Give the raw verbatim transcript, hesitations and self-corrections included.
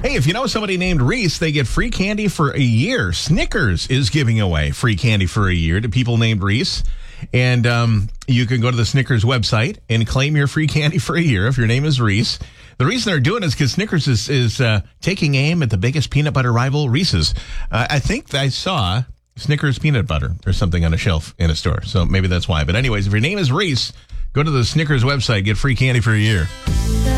Hey, if you know somebody named Reese, they get free candy for a year. Snickers is giving away free candy for a year to people named Reese. And um, you can go to the Snickers website and claim your free candy for a year if your name is Reese. The reason they're doing it is because Snickers is, is uh, taking aim at the biggest peanut butter rival, Reese's. Uh, I think I saw Snickers peanut butter or something on a shelf in a store. So maybe that's why. But anyways, if your name is Reese, go to the Snickers website, get free candy for a year.